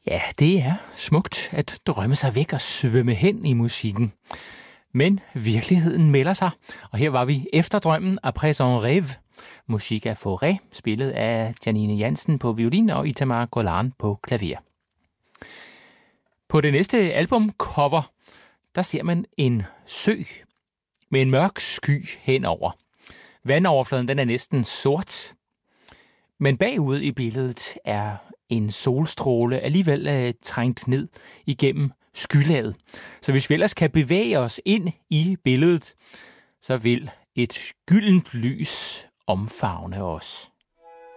Ja, det er smukt at drømme sig væk og svømme hen i musikken. Men virkeligheden melder sig, og her var vi efter drømmen Après un rêve. Musik af Fauré, spillet af Janine Jansen på violin og Itamar Golan på klaver. På det næste albumcover, der ser man en sø med en mørk sky henover. Vandoverfladen den er næsten sort, men bagud i billedet er en solstråle alligevel trængt ned igennem skylaget. Så hvis vi ellers kan bevæge os ind i billedet, så vil et gyldent lys omfavne os.